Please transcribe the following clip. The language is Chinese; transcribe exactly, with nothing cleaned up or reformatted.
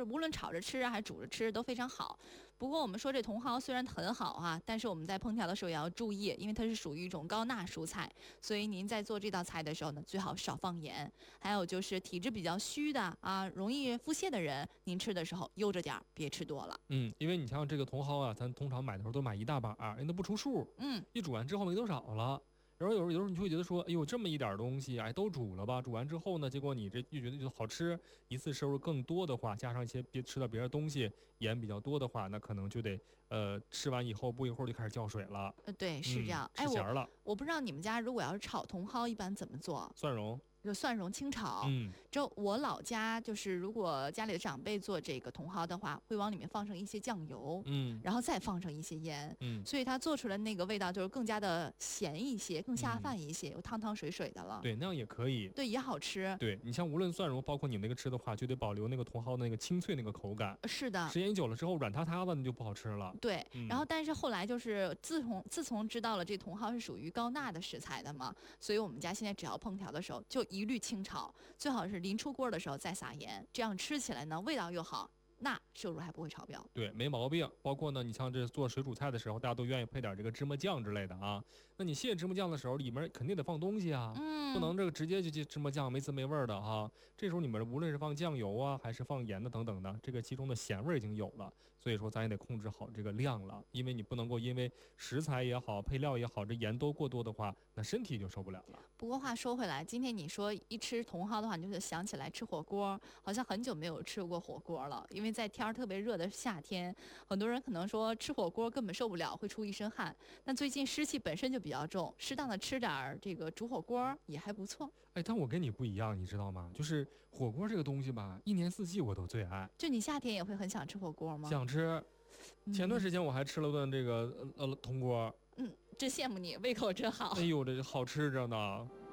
无论炒着吃还是煮着吃都非常好。不过我们说这茼蒿虽然很好啊，但是我们在烹调的时候也要注意，因为它是属于一种高钠蔬菜，所以您在做这道菜的时候呢，最好少放盐。还有就是体质比较虚的啊，容易腹泻的人，您吃的时候悠着点儿，别吃多了。 嗯，因为你像这个茼蒿啊，咱通常买的时候都买一大把，人都不出数， 嗯， 一煮完之后没多少了。然后有时候有时候你就会觉得说，哎呦，这么一点东西，哎，都煮了吧？煮完之后呢，结果你这又觉得就好吃，一次摄入更多的话，加上一些别吃到别的东西，盐比较多的话，那可能就得呃吃完以后不一会儿就开始叫水了。 呃，对，是这样。 嗯、吃咸了、 哎，我我不知道你们家如果要是炒茼蒿，一般怎么做？ 蒜蓉。 就蒜蓉清炒， 嗯， 就我老家就是，如果家里的长辈做这个茼蒿的话，会往里面放上一些酱油， 嗯， 然后再放上一些盐， 嗯， 所以它做出来那个味道就是更加的咸一些，更下饭一些，有、嗯、汤汤水水的了。 对，那样也可以， 对，也好吃。 对，你像无论蒜蓉，包括你那个吃的话，就得保留那个茼蒿那个清脆那个口感。 是的， 时间一久了之后，软塌塌的，那就不好吃了。 对， 嗯、 然后但是后来就是自从自从知道了这茼蒿是属于高钠的食材的嘛，所以我们家现在只要烹调的时候就一律清炒。最好是临出锅的时候再撒盐，这样吃起来呢味道又好，钠摄入还不会超标。 对，没毛病。包括呢，你像这做水煮菜的时候，大家都愿意配点这个芝麻酱之类的啊。那你卸芝麻酱的时候，里面肯定得放东西啊， 嗯， 不能这个直接就这芝麻酱没滋没味的哈。这时候你们无论是放酱油啊，还是放盐的等等的，这个其中的咸味已经有了，所以说咱也得控制好这个量了，因为你不能够因为食材也好，配料也好，这盐都过多的话，那身体就受不了了。 不过话说回来，今天你说一吃茼蒿的话，你就想起来吃火锅，好像很久没有吃过火锅了，因为在天儿特别热的夏天，很多人可能说吃火锅根本受不了，会出一身汗。但最近湿气本身就比较重，适当的吃点这个煮火锅也还不错。 哎，但我跟你不一样，你知道吗？就是火锅这个东西吧，一年四季我都最爱。 就你夏天也会很想吃火锅吗？ 想吃。前段时间我还吃了顿这个呃铜锅。 嗯，真羡慕你，胃口真好。 哎呦，这好吃着呢。